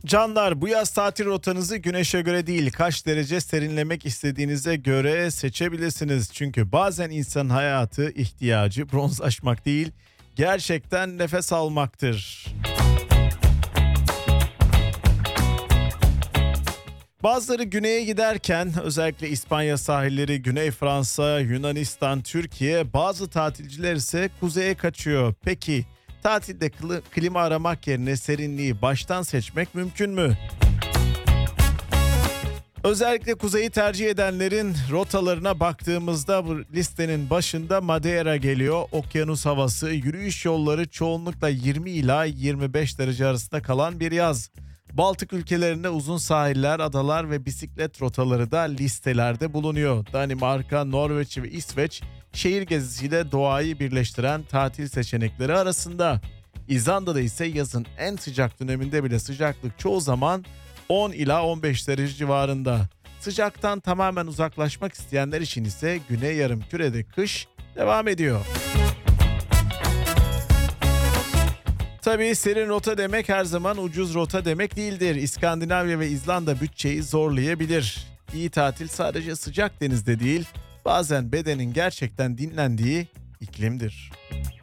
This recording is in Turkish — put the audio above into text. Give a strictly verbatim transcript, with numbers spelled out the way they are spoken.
Canlar, bu yaz tatil rotanızı güneşe göre değil, kaç derece serinlemek istediğinize göre seçebilirsiniz. Çünkü bazen insanın hayatı ihtiyacı bronzlaşmak değil, gerçekten nefes almaktır. Bazıları güneye giderken özellikle İspanya sahilleri, Güney Fransa, Yunanistan, Türkiye, bazı tatilciler ise kuzeye kaçıyor. Peki tatilde klı- klima aramak yerine serinliği baştan seçmek mümkün mü? Özellikle kuzeyi tercih edenlerin rotalarına baktığımızda bu listenin başında Madeira geliyor. Okyanus havası, yürüyüş yolları, çoğunlukla yirmi ila yirmi beş derece arasında kalan bir yaz. Baltık ülkelerinde uzun sahiller, adalar ve bisiklet rotaları da listelerde bulunuyor. Danimarka, Norveç ve İsveç şehir gezisiyle doğayı birleştiren tatil seçenekleri arasında. İzlanda'da ise yazın en sıcak döneminde bile sıcaklık çoğu zaman on ila on beş derece civarında. Sıcaktan tamamen uzaklaşmak isteyenler için ise Güney Yarımküre'de kış devam ediyor. Tabii serin rota demek her zaman ucuz rota demek değildir. İskandinavya ve İzlanda bütçeyi zorlayabilir. İyi tatil sadece sıcak denizde değil, bazen bedenin gerçekten dinlendiği iklimdir.